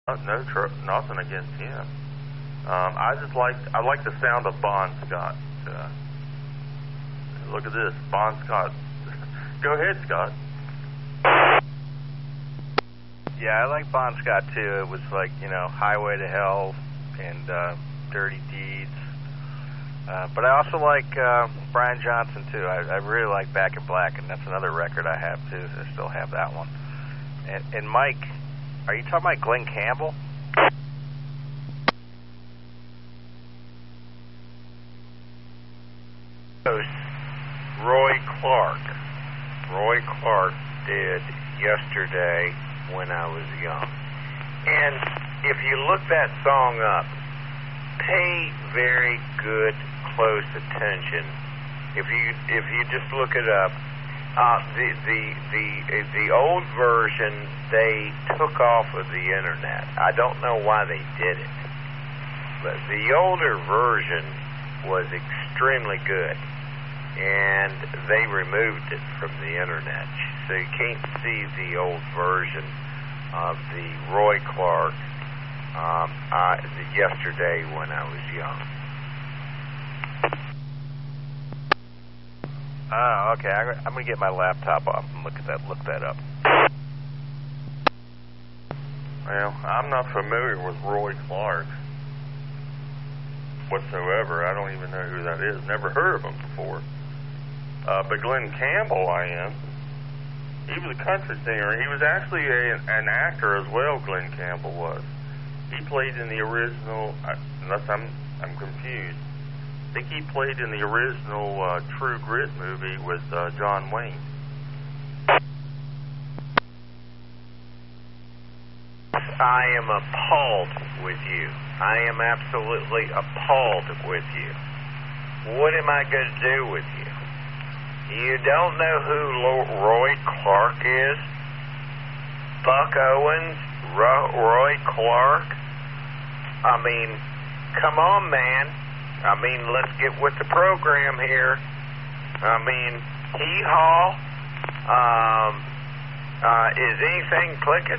Nothing against him. I like the sound of Bon Scott. Look at this, Bon Scott. Go ahead, Scott. Yeah, I like Bon Scott too. It was like, Highway to Hell and Dirty Deeds. But I also like Brian Johnson too. I really like Back in Black, and that's another record I have too. I still have that one. And Mike, are you talking about Glenn Campbell? Roy Clark. Roy Clark did Yesterday When I Was Young. And if you look that song up, pay very good, close attention. If you just look it up, the old version they took off of the internet. I don't know why they did it, but the older version was extremely good, and they removed it from the internet, so you can't see the old version of the Roy Clark Yesterday When I Was Young. Oh, okay. I'm going to get my laptop off and look that up. Well, I'm not familiar with Roy Clark whatsoever. I don't even know who that is. Never heard of him before. But Glenn Campbell, I am. He was a country singer. He was actually an actor as well, Glenn Campbell was. He played in the original, unless I'm confused, I think he played in the original True Grit movie with John Wayne. I am appalled with you. I am absolutely appalled with you. What am I going to do with you? You don't know who Roy Clark is? Buck Owens? Roy Clark? I mean, come on, man. I mean, let's get with the program here. I mean, hee-haw. Is anything clicking?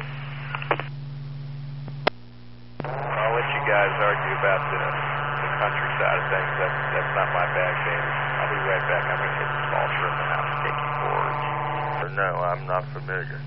I'll let you guys argue about the country side of things. That's not my bag, David. I'll be right back. I'm going to hit the small shrimp and have to take you forward. No, I'm not familiar.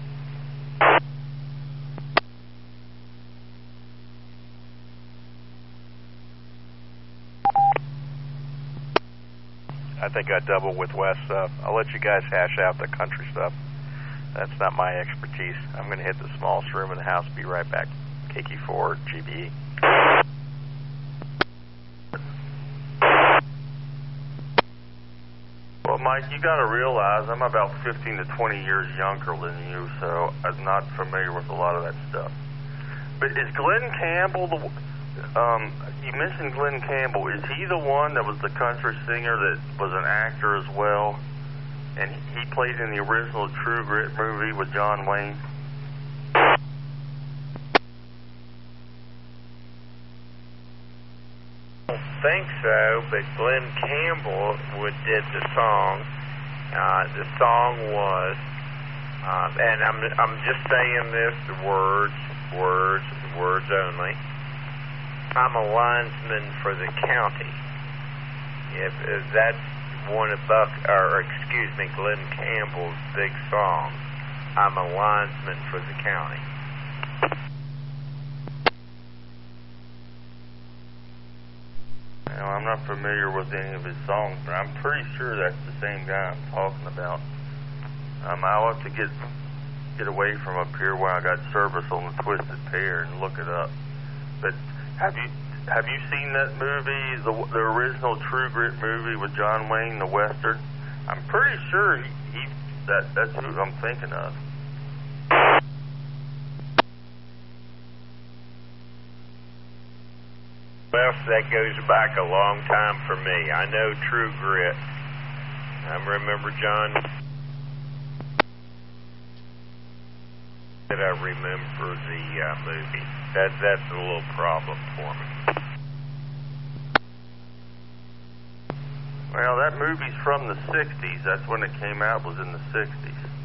I think I double with Wes. I'll let you guys hash out the country stuff. That's not my expertise. I'm going to hit the smallest room in the house. Be right back. KQ4 GBE. Well, Mike, you got to realize I'm about 15 to 20 years younger than you, so I'm not familiar with a lot of that stuff. But is Glenn Campbell you mentioned Glenn Campbell. Is he the one that was the country singer that was an actor as well? And he played in the original True Grit movie with John Wayne? I don't think so, but Glenn Campbell did the song. The song was, and I'm just saying this, the words only. I'm a linesman for the county. If that's one of Glenn Campbell's big songs, I'm a linesman for the county. I'm not familiar with any of his songs, but I'm pretty sure that's the same guy I'm talking about. I'll have to get away from up here where I got service on the Twisted Pair and look it up. But have you seen that movie, the original True Grit movie with John Wayne, the Western? I'm pretty sure that's who I'm thinking of. Well, that goes back a long time for me. I know True Grit. I remember John. That I remember the movie. That's a little problem for me. Well, that movie's from the 60s. That's when it came out, was in the 60s.